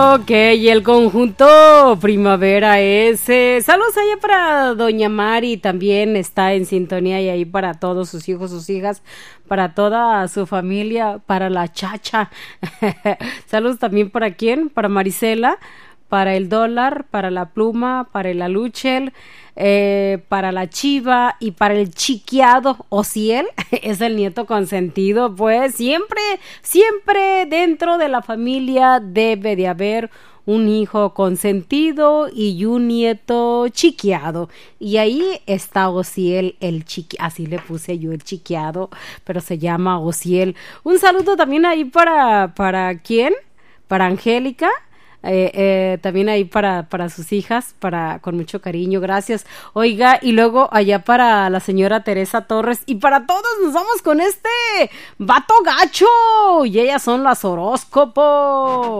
Ok, y el conjunto Primavera S. Saludos allá para Doña Mari, también está en sintonía y ahí para todos sus hijos, sus hijas, para toda su familia, para la Chacha. Saludos también para quién, para Marisela, para el Dólar, para la Pluma, para el Aluchel, para la Chiva y para el Chiquiado Ociel, es el nieto consentido. Pues siempre dentro de la familia debe de haber un hijo consentido y un nieto chiquiado, y ahí está Ociel, así le puse yo, el chiquiado, pero se llama Ociel. Un saludo también ahí para ¿quién? Para Angélica. También ahí para sus hijas, con mucho cariño, gracias. Oiga, y luego allá para la señora Teresa Torres, y para todos nos vamos con este vato gacho, y ellas son las horóscopos.